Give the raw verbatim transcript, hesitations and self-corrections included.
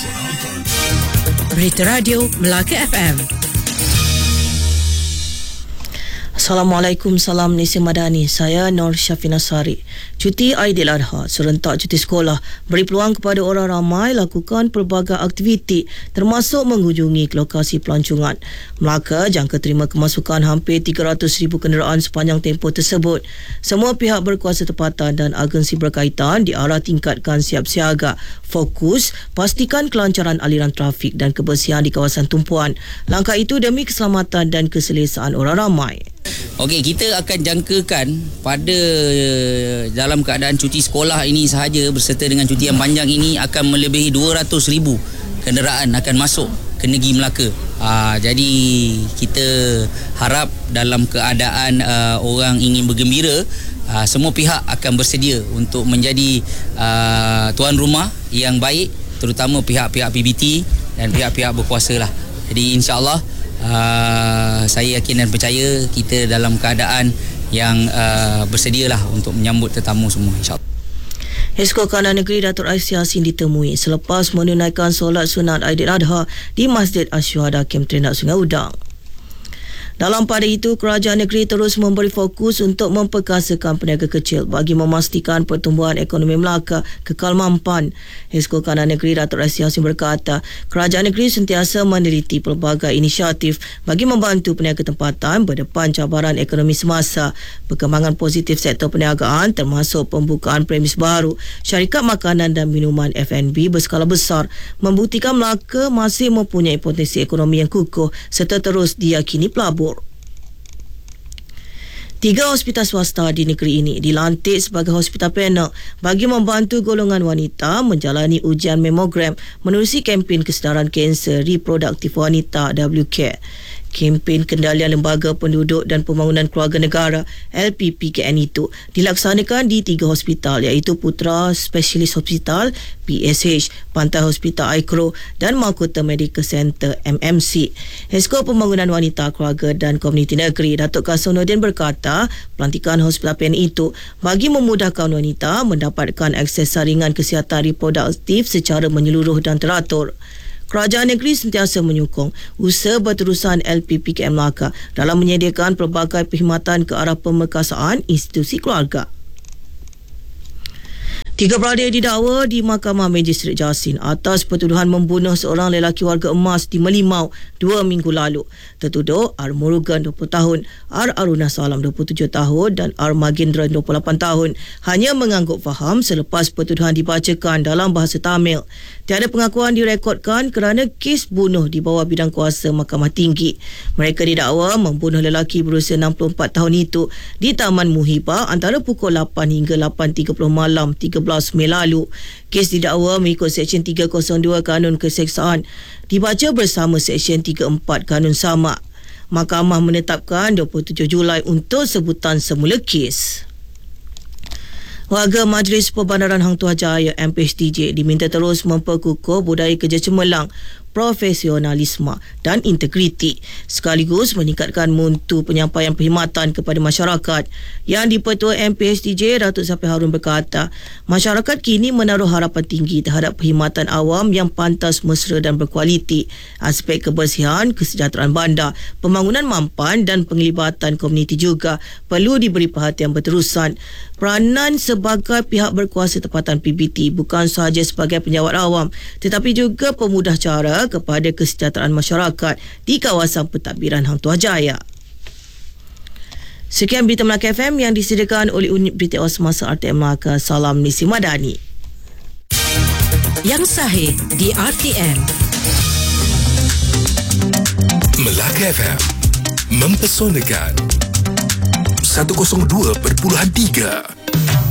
Berita Radio Melaka F M. Assalamualaikum, salam Nisi Madani. Saya Nur Syafina Sari. Cuti Aidiladha serentak cuti sekolah beri peluang kepada orang ramai lakukan pelbagai aktiviti termasuk mengunjungi lokasi pelancongan. Melaka jangka terima kemasukan hampir tiga ratus ribu kenderaan sepanjang tempoh tersebut. Semua pihak berkuasa tempatan dan agensi berkaitan diarah tingkatkan siap siaga, fokus pastikan kelancaran aliran trafik dan kebersihan di kawasan tumpuan. Langkah itu demi keselamatan dan keselesaan orang ramai. Okey, kita akan jangkakan pada dalam keadaan cuti sekolah ini sahaja berserta dengan cuti yang panjang ini akan melebihi dua ratus ribu kenderaan akan masuk ke negeri Melaka. Aa, jadi kita harap dalam keadaan aa, orang ingin bergembira, aa, semua pihak akan bersedia untuk menjadi aa, tuan rumah yang baik, terutama pihak-pihak P B T dan pihak-pihak berkuasa lah. Jadi insya-Allah Uh, saya yakin dan percaya kita dalam keadaan yang uh, bersedialah untuk menyambut tetamu semua, insyaAllah. Esko Kanan Negeri Datuk Raisi Yassin ditemui selepas menunaikan solat sunat Aidiladha di Masjid Asyuhada Kem Trendak Sungai Udang. Dalam pada itu, kerajaan negeri terus memberi fokus untuk memperkasakan peniaga kecil bagi memastikan pertumbuhan ekonomi Melaka kekal mampan. Esko Kanan Negeri Datuk Raisi Yassin berkata, kerajaan negeri sentiasa meneliti pelbagai inisiatif bagi membantu peniaga tempatan berdepan cabaran ekonomi semasa. Perkembangan positif sektor perniagaan termasuk pembukaan premis baru, syarikat makanan dan minuman F and B berskala besar membuktikan Melaka masih mempunyai potensi ekonomi yang kukuh serta terus diyakini pelabur. Tiga hospital swasta di negeri ini dilantik sebagai hospital panel bagi membantu golongan wanita menjalani ujian mamogram menerusi kempen kesedaran kanser reproduktif wanita W C A R E. Kempen Kendalian Lembaga Penduduk dan Pembangunan Keluarga Negara L P P K N itu dilaksanakan di tiga hospital iaitu Putra Specialist Hospital P S H, Pantai Hospital Aikro dan Mahkota Medical Center M M C. Esko Pembangunan Wanita, Keluarga dan Komuniti Negeri Datuk Kasonudin berkata, pelantikan hospital P N itu bagi memudahkan wanita mendapatkan akses saringan kesihatan reproduktif secara menyeluruh dan teratur. Kerajaan negeri sentiasa menyokong usaha berterusan L P P K M Melaka dalam menyediakan pelbagai perkhidmatan ke arah pemerkasaan institusi keluarga. Tiga beradik didakwa di Mahkamah Magistrate Jasin atas pertuduhan membunuh seorang lelaki warga emas di Melimau dua minggu lalu. Tertuduh R. Murugan dua puluh tahun, R. Aruna Salam dua puluh tujuh tahun dan R. Magendra dua puluh lapan tahun hanya mengangguk faham selepas pertuduhan dibacakan dalam bahasa Tamil. Tiada pengakuan direkodkan kerana kes bunuh di bawah bidang kuasa Mahkamah Tinggi. Mereka didakwa membunuh lelaki berusia enam puluh empat tahun itu di Taman Muhibah antara pukul lapan hingga lapan tiga puluh malam tiga belas Mei lalu. Kes didakwa mengikut Seksyen tiga kosong dua Kanun Keseksaan dibaca bersama Seksyen tiga puluh empat Kanun Sama. Mahkamah menetapkan dua puluh tujuh Julai untuk sebutan semula kes. Warga Majlis Perbandaran Hang Tuah Jaya M P H T J diminta terus memperkukuh budaya kerja cemerlang, profesionalisme dan integriti sekaligus meningkatkan mutu penyampaian perkhidmatan kepada masyarakat. Yang di-Pertua M P H T J Datuk Safi Harun berkata, masyarakat kini menaruh harapan tinggi terhadap perkhidmatan awam yang pantas, mesra dan berkualiti. Aspek kebersihan, kesejahteraan bandar, pembangunan mampan dan penglibatan komuniti juga perlu diberi perhatian berterusan. Peranan sebagai pihak berkuasa tempatan P B T bukan sahaja sebagai penjawat awam tetapi juga pemudah cara kepada kesejahteraan masyarakat di kawasan pentadbiran Hang Tuah Jaya. Sekian berita Melaka F M yang disediakan oleh unit berita semasa R T M Melaka. Salam Nisi Madani. Yang sahih di R T M. Melaka F M mempesonakan seratus dua perpuluhan tiga.